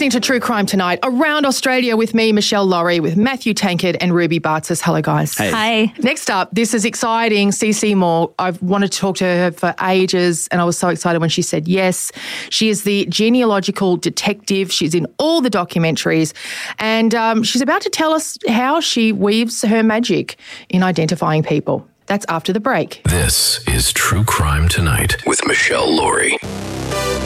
listening to True Crime Tonight around Australia with me, Michelle Laurie, with Matthew Tankard and Ruby Bartzis. Hello, guys. Hey. Hi. Next up, this is exciting. CC Moore. I've wanted to talk to her for ages, and I was so excited when she said yes. She is the genealogical detective. She's in all the documentaries, and she's about to tell us how she weaves her magic in identifying people. That's after the break. This is True Crime Tonight with Michelle Laurie.